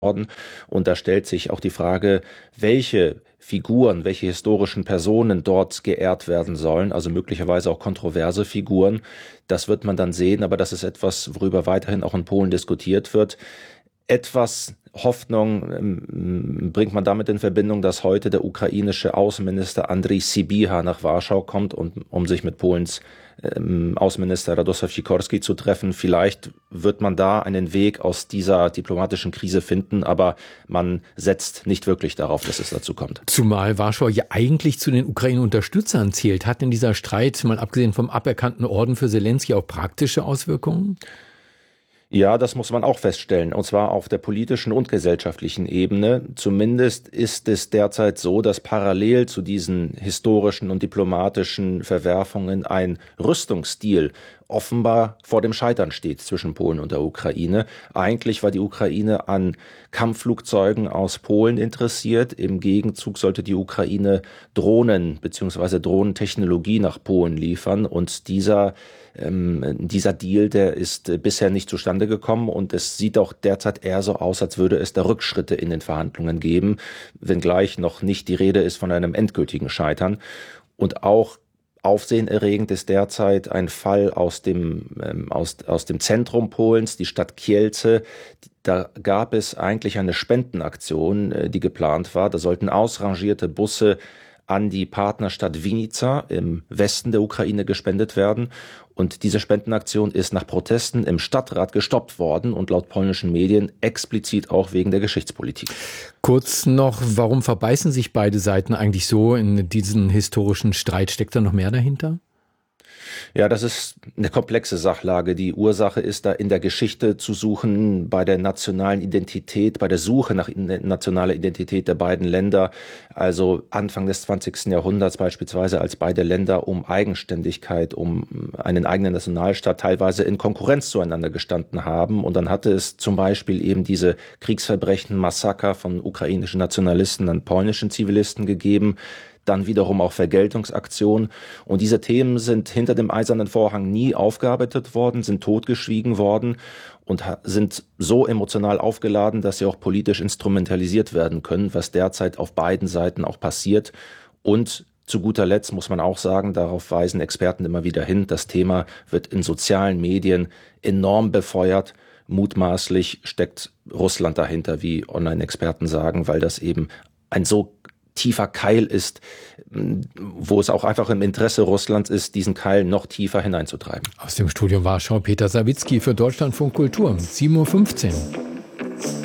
Und da stellt sich auch die Frage, welche Figuren, welche historischen Personen dort geehrt werden sollen, also möglicherweise auch kontroverse Figuren. Das wird man dann sehen, aber das ist etwas, worüber weiterhin auch in Polen diskutiert wird. Etwas Hoffnung bringt man damit in Verbindung, dass heute der ukrainische Außenminister Andrii Sybiha nach Warschau kommt, um sich mit Polens Außenminister Radosław Sikorski zu treffen. Vielleicht wird man da einen Weg aus dieser diplomatischen Krise finden, aber man setzt nicht wirklich darauf, dass es dazu kommt. Zumal Warschau ja eigentlich zu den Ukraine-Unterstützern zählt. Hat denn dieser Streit, mal abgesehen vom aberkannten Orden für Selenskyj, auch praktische Auswirkungen? Ja, das muss man auch feststellen, und zwar auf der politischen und gesellschaftlichen Ebene. Zumindest ist es derzeit so, dass parallel zu diesen historischen und diplomatischen Verwerfungen ein Rüstungsstil offenbar vor dem Scheitern steht zwischen Polen und der Ukraine. Eigentlich war die Ukraine an Kampfflugzeugen aus Polen interessiert. Im Gegenzug sollte die Ukraine Drohnen bzw. Drohnentechnologie nach Polen liefern. Und dieser Deal, der ist bisher nicht zustande gekommen, und es sieht auch derzeit eher so aus, als würde es da Rückschritte in den Verhandlungen geben, wenngleich noch nicht die Rede ist von einem endgültigen Scheitern. Und auch aufsehenerregend ist derzeit ein Fall aus dem Zentrum Polens, die Stadt Kielce. Da gab es eigentlich eine Spendenaktion, die geplant war. Da sollten ausrangierte Busse an die Partnerstadt Vinica im Westen der Ukraine gespendet werden. Und diese Spendenaktion ist nach Protesten im Stadtrat gestoppt worden und laut polnischen Medien explizit auch wegen der Geschichtspolitik. Kurz noch, warum verbeißen sich beide Seiten eigentlich so in diesen historischen Streit? Steckt da noch mehr dahinter? Ja, das ist eine komplexe Sachlage. Die Ursache ist da in der Geschichte zu suchen, bei der nationalen Identität, bei der Suche nach nationaler Identität der beiden Länder. Also Anfang des 20. Jahrhunderts beispielsweise, als beide Länder um Eigenständigkeit, um einen eigenen Nationalstaat teilweise in Konkurrenz zueinander gestanden haben. Und dann hatte es zum Beispiel eben diese Kriegsverbrechen, Massaker von ukrainischen Nationalisten an polnischen Zivilisten gegeben. Dann wiederum auch Vergeltungsaktionen. Und diese Themen sind hinter dem Eisernen Vorhang nie aufgearbeitet worden, sind totgeschwiegen worden und sind so emotional aufgeladen, dass sie auch politisch instrumentalisiert werden können, was derzeit auf beiden Seiten auch passiert. Und zu guter Letzt muss man auch sagen, darauf weisen Experten immer wieder hin, das Thema wird in sozialen Medien enorm befeuert. Mutmaßlich steckt Russland dahinter, wie Online-Experten sagen, weil das eben ein so tiefer Keil ist, wo es auch einfach im Interesse Russlands ist, diesen Keil noch tiefer hineinzutreiben. Aus dem Studio Warschau Peter Sawicki für Deutschlandfunk Kultur, 7:15 Uhr.